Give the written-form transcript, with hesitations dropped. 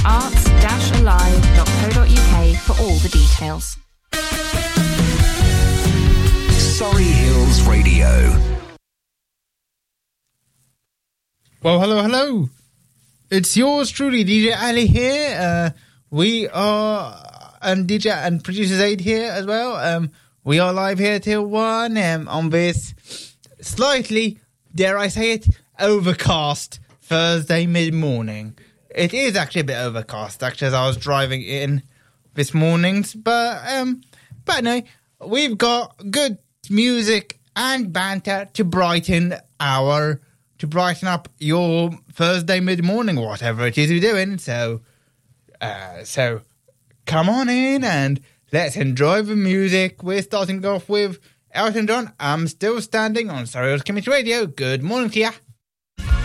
arts-alive.co.uk for all the details. Surrey Hills Radio. Well, hello. It's yours truly, DJ Ali here. We are, and DJ and producer Zaid here as well. We are live here till 1 on this slightly, dare I say it, overcast Thursday mid-morning. It is actually a bit overcast, actually, as I was driving in this morning. But no, we've got good music and banter to brighten up your Thursday mid-morning, or whatever it is you're doing. So come on in and let's enjoy the music. We're starting off with Elton John, I'm Still Standing on Surrey Hills Community Radio. Good morning to ya.